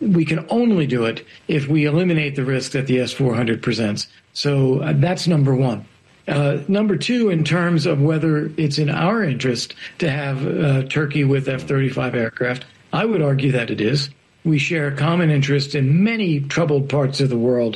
we can only do it if we eliminate the risk that the S-400 presents. So that's number one. Number two, in terms of whether it's in our interest to have Turkey with F-35 aircraft, I would argue that it is. We share a common interest in many troubled parts of the world